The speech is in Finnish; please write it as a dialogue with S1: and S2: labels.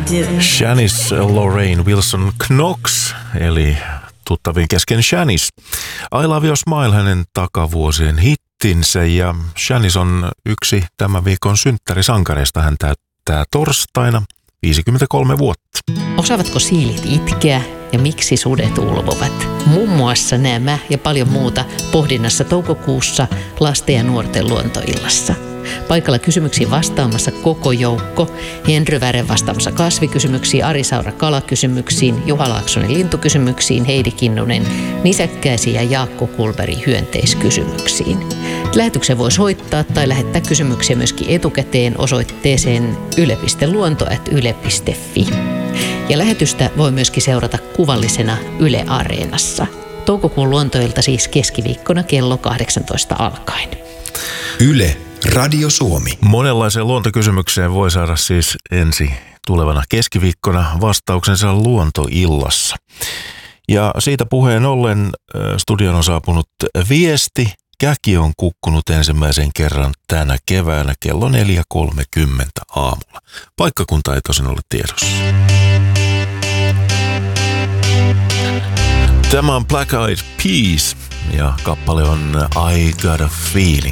S1: do.
S2: Shanice Lorraine Wilson Knox, eli tuttavin kesken Shanice. I Love Your Smile hänen takavuosien hittinsä, ja Shanice on yksi tämän viikon synttärisankareista. Hän täyttää torstaina 53 vuotta.
S3: Osaavatko siilit itkeä ja miksi sudet ulvovat? Muun muassa nämä ja paljon muuta pohdinnassa toukokuussa lasten ja nuorten luontoillassa. Paikalla kysymyksiin vastaamassa koko joukko. Henry Vären vastaamassa kasvikysymyksiin, Ari Saura kalakysymyksiin, Juha Laaksonen lintukysymyksiin, Heidi Kinnunen nisäkkäisiin ja Jaakko Kulberi hyönteiskysymyksiin. Lähetyksen voi soittaa tai lähettää kysymyksiä myöskin etukäteen osoitteeseen yle.luonto@yle.fi. Ja lähetystä voi myöskin seurata kuvallisena Yle Areenassa. Toukokuun luontoilta siis keskiviikkona kello 18 alkaen.
S4: Yle Radio Suomi.
S2: Monenlaiseen luontokysymykseen voi saada siis ensi tulevana keskiviikkona vastauksensa luontoillassa. Ja siitä puheen ollen studion on saapunut viesti. Käki on kukkunut ensimmäisen kerran tänä keväänä kello 4.30 aamulla. Paikkakunta ei tosin ole tiedossa. Tämä on Black Eyed Peas ja kappale on I Got a Feeling.